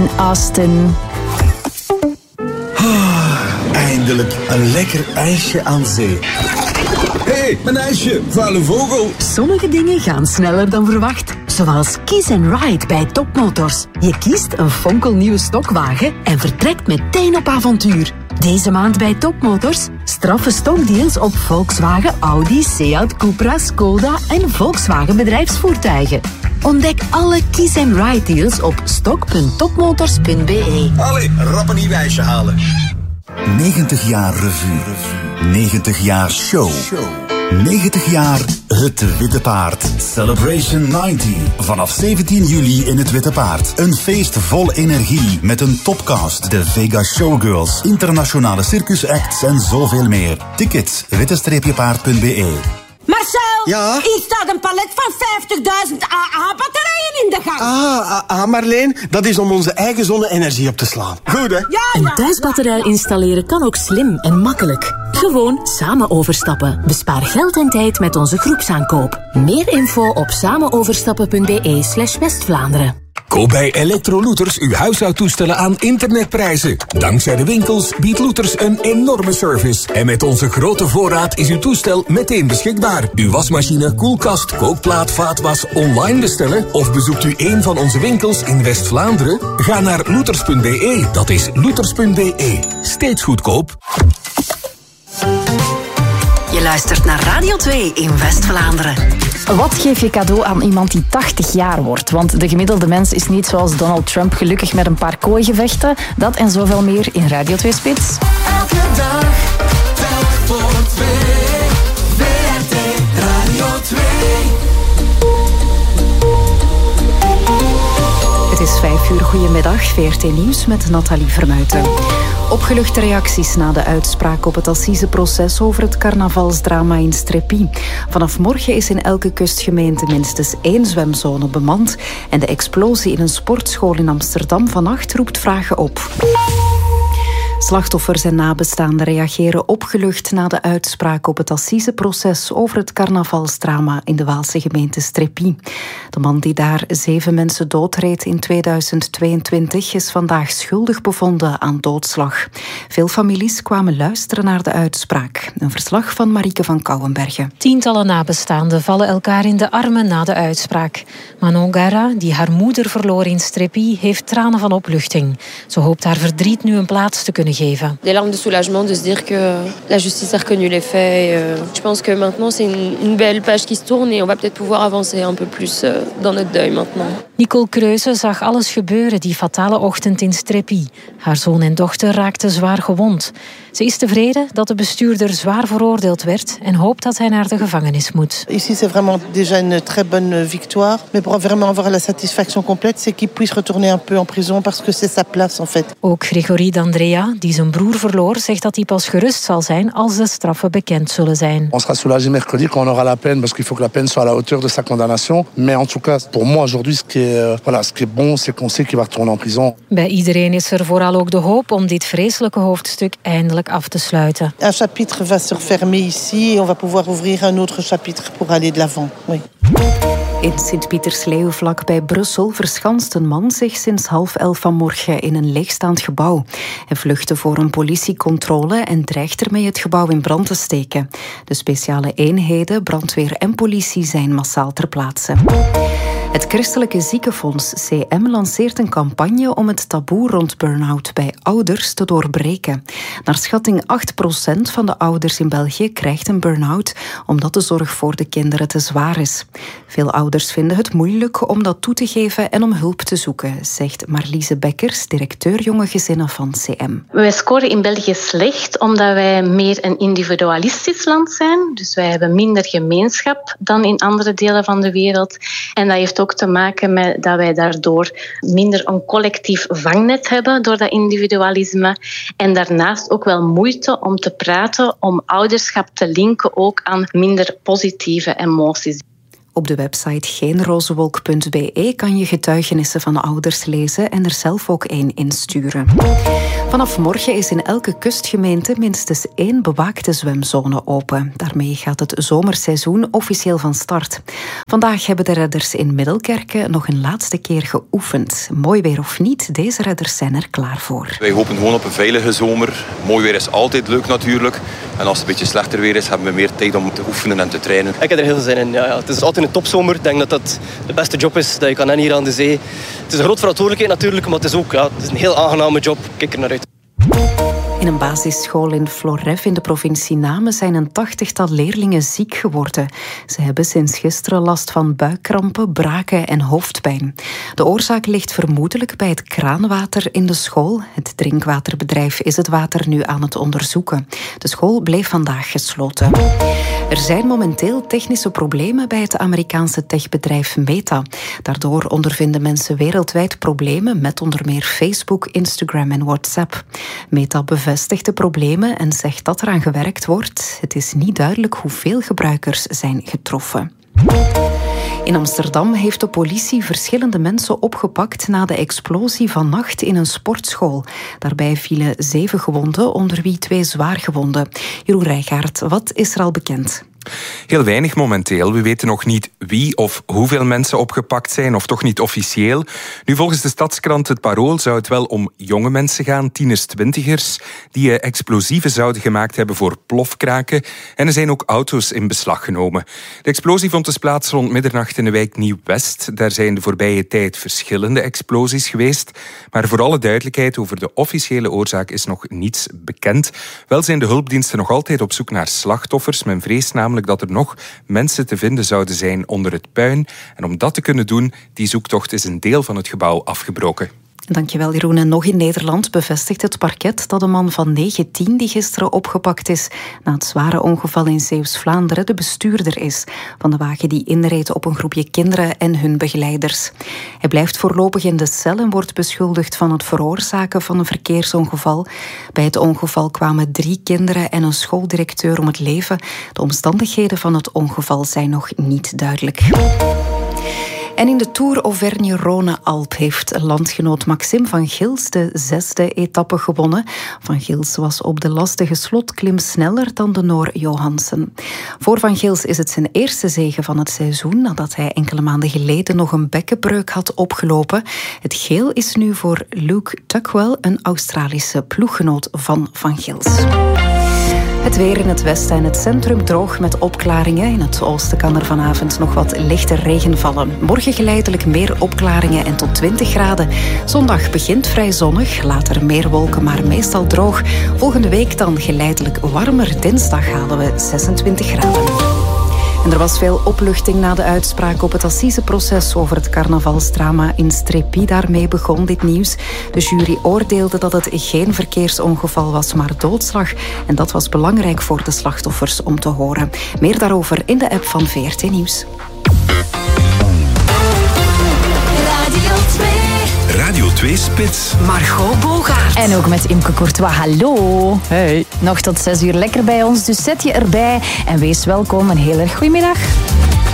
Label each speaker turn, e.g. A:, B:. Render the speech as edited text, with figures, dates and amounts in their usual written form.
A: Austin.
B: Eindelijk een lekker ijsje aan zee. Hé, een ijsje, vuile vogel.
A: Sommige dingen gaan sneller dan verwacht. Zoals Kiss and Ride bij Topmotors. Je kiest een fonkelnieuwe stokwagen en vertrekt meteen op avontuur. Deze maand bij Topmotors straffe stokdeals op Volkswagen, Audi, Seat, Cupra, Skoda en Volkswagen bedrijfsvoertuigen. Ontdek alle Kiss and Ride deals op stok.topmotors.be.
B: Allee, rap een nieuw ijsje halen.
C: 90 jaar revue. 90 jaar show. 90 jaar Het Witte Paard. Celebration 90. Vanaf 17 juli in Het Witte Paard. Een feest vol energie met een topcast. De Vegas Showgirls, internationale circusacts en zoveel meer. Tickets witte-paard.be.
D: Marcel,
E: ja?
D: hier staat een palet van 50.000 AA-batterijen in de gang.
E: Marleen, dat is om onze eigen zonne-energie op te slaan. Goed, hè?
D: Ja.
F: Een thuisbatterij installeren kan ook slim en makkelijk. Gewoon samen overstappen. Bespaar geld en tijd met onze groepsaankoop. Meer info op samenoverstappen.be/West-Vlaanderen.
G: Koop bij Electrolooters uw huishoudtoestellen aan internetprijzen. Dankzij de winkels biedt Looters een enorme service. En met onze grote voorraad is uw toestel meteen beschikbaar. Uw wasmachine, koelkast, kookplaat, vaatwas online bestellen? Of bezoekt u een van onze winkels in West-Vlaanderen? Ga naar looters.be. Dat is looters.be. Steeds goedkoop.
H: Je luistert naar Radio 2 in West-Vlaanderen.
A: Wat geef je cadeau aan iemand die 80 jaar wordt? Want de gemiddelde mens is niet zoals Donald Trump gelukkig met een paar kooigevechten. Dat en zoveel meer in Radio 2 Spits.
I: Elke dag, telk voor twee. WRT Radio 2.
A: Het is 5 uur. Goedemiddag. VRT Nieuws met Nathalie Vermuijten. Opgeluchte reacties na de uitspraak op het assiseproces over het carnavalsdrama in Streppy. Vanaf morgen is in elke kustgemeente minstens 1 zwemzone bemand. En de explosie in een sportschool in Amsterdam vannacht roept vragen op. Slachtoffers en nabestaanden reageren opgelucht na de uitspraak op het assiseproces over het carnavalsdrama in de Waalse gemeente Streppy. De man die daar 7 mensen doodreed in 2022 is vandaag schuldig bevonden aan doodslag. Veel families kwamen luisteren naar de uitspraak. Een verslag van Marieke van Kouwenbergen.
J: Tientallen nabestaanden vallen elkaar in de armen na de uitspraak. Manon Gara, die haar moeder verloor in Streppy, heeft tranen van opluchting. Ze hoopt haar verdriet nu een plaats te kunnen geven.
K: Des larmes de soulagement de se dire que la justice a reconnu les faits. Je pense que maintenant c'est une belle page qui se tourne et on va peut-être pouvoir avancer un peu plus dans notre deuil maintenant.
J: Nicole Kreuze zag alles gebeuren die fatale ochtend in Streppy. Haar zoon en dochter raakten zwaar gewond. Ze is tevreden dat de bestuurder zwaar veroordeeld werd en hoopt dat hij naar de gevangenis moet.
L: Ici c'est vraiment déjà une très bonne victoire, mais pour vraiment avoir la satisfaction complète, c'est qu'il puisse retourner un peu en prison parce que c'est sa place en fait.
J: Ook Gregory D'Andrea, die zijn broer verloor, zegt dat hij pas gerust zal zijn als de straffen bekend zullen zijn.
M: On sera soulagé mercredi quand on aura la peine, parce qu'il faut que la peine soit à la hauteur de sa condamnation. Mais en tout cas, pour moi aujourd'hui, ce qui est bon, c'est qu'on sait qu'il va retourner en prison.
J: Bij iedereen is er vooral ook de hoop om dit vreselijke hoofdstuk eindelijk af te sluiten.
L: Un chapitre va se refermer ici et on va pouvoir ouvrir un autre chapitre pour aller de l'avant. Oui.
A: In Sint-Pietersleeuw vlak bij Brussel verschanst een man zich sinds 10:30 vanmorgen in een leegstaand gebouw. Hij vluchtte voor een politiecontrole en dreigt ermee het gebouw in brand te steken. De speciale eenheden, brandweer en politie zijn massaal ter plaatse. Het Christelijke Ziekenfonds CM lanceert een campagne om het taboe rond burn-out bij ouders te doorbreken. Naar schatting 8% van de ouders in België krijgt een burn-out omdat de zorg voor de kinderen te zwaar is. Veel ouders vinden het moeilijk om dat toe te geven en om hulp te zoeken, zegt Marliese Bekkers, directeur jonge gezinnen van CM.
N: Wij scoren in België slecht omdat wij meer een individualistisch land zijn. Dus wij hebben minder gemeenschap dan in andere delen van de wereld. En dat heeft ook te maken met dat wij daardoor minder een collectief vangnet hebben door dat individualisme. En daarnaast ook wel moeite om te praten, om ouderschap te linken ook aan minder positieve emoties.
A: Op de website geenrozewolk.be kan je getuigenissen van ouders lezen en er zelf ook één insturen. Vanaf morgen is in elke kustgemeente minstens 1 bewaakte zwemzone open. Daarmee gaat het zomerseizoen officieel van start. Vandaag hebben de redders in Middelkerke nog een laatste keer geoefend. Mooi weer of niet, deze redders zijn er klaar voor.
O: Wij hopen gewoon op een veilige zomer. Mooi weer is altijd leuk natuurlijk. En als het een beetje slechter weer is, hebben we meer tijd om te oefenen en te trainen.
P: Ik heb er heel veel zin in. Ja. Het is altijd een topzomer. Ik denk dat dat de beste job is dat je kan hebben hier aan de zee. Het is een grote verantwoordelijkheid natuurlijk, maar het is ook het is een heel aangename job. Kijk er naar uit.
A: In een basisschool in Floref in de provincie Namen zijn een 80-tal leerlingen ziek geworden. Ze hebben sinds gisteren last van buikkrampen, braken en hoofdpijn. De oorzaak ligt vermoedelijk bij het kraanwater in de school. Het drinkwaterbedrijf is het water nu aan het onderzoeken. De school bleef vandaag gesloten. Er zijn momenteel technische problemen bij het Amerikaanse techbedrijf Meta. Daardoor ondervinden mensen wereldwijd problemen met onder meer Facebook, Instagram en WhatsApp. Meta bevestigt de problemen en zegt dat eraan gewerkt wordt. Het is niet duidelijk hoeveel gebruikers zijn getroffen. In Amsterdam heeft de politie verschillende mensen opgepakt na de explosie vannacht in een sportschool. Daarbij vielen 7 gewonden, onder wie 2 zwaargewonden. Jeroen Rijgaard, wat is er al bekend?
Q: Heel weinig momenteel. We weten nog niet wie of hoeveel mensen opgepakt zijn, of toch niet officieel. Nu, volgens de Stadskrant Het Parool zou het wel om jonge mensen gaan, tieners, twintigers, die explosieven zouden gemaakt hebben voor plofkraken. En er zijn ook auto's in beslag genomen. De explosie vond dus plaats rond middernacht in de wijk Nieuw-West. Daar zijn de voorbije tijd verschillende explosies geweest. Maar voor alle duidelijkheid, over de officiële oorzaak is nog niets bekend. Wel zijn de hulpdiensten nog altijd op zoek naar slachtoffers. Men vreest namelijk dat er nog mensen te vinden zouden zijn onder het puin. En om dat te kunnen doen, die zoektocht is een deel van het gebouw afgebroken.
A: Dankjewel, Jeroen. En nog in Nederland bevestigt het parket dat de man van 19 die gisteren opgepakt is na het zware ongeval in Zeeuws-Vlaanderen de bestuurder is van de wagen die inreed op een groepje kinderen en hun begeleiders. Hij blijft voorlopig in de cel en wordt beschuldigd van het veroorzaken van een verkeersongeval. Bij het ongeval kwamen 3 kinderen en een schooldirecteur om het leven. De omstandigheden van het ongeval zijn nog niet duidelijk. En in de Tour Auvergne-Rhône-Alpes heeft landgenoot Maxime van Gils de 6e etappe gewonnen. Van Gils was op de lastige slotklim sneller dan de Noor Johansen. Voor Van Gils is het zijn eerste zege van het seizoen, nadat hij enkele maanden geleden nog een bekkenbreuk had opgelopen. Het geel is nu voor Luke Tuckwell, een Australische ploeggenoot van Van Gils. Het weer in het westen en het centrum droog met opklaringen. In het oosten kan er vanavond nog wat lichte regen vallen. Morgen geleidelijk meer opklaringen en tot 20 graden. Zondag begint vrij zonnig, later meer wolken, maar meestal droog. Volgende week dan geleidelijk warmer. Dinsdag halen we 26 graden. En er was veel opluchting na de uitspraak op het assiseproces over het carnavalsdrama in Strépy. Daarmee begon dit nieuws. De jury oordeelde dat het geen verkeersongeval was, maar doodslag. En dat was belangrijk voor de slachtoffers om te horen. Meer daarover in de app van VRT Nieuws.
C: Radio 2 Spits.
H: Margot Bogaert.
R: En ook met Imke Courtois. Hallo.
E: Hey.
R: Nog tot 6 uur lekker bij ons, dus zet je erbij. En wees welkom. Een heel erg goedemiddag.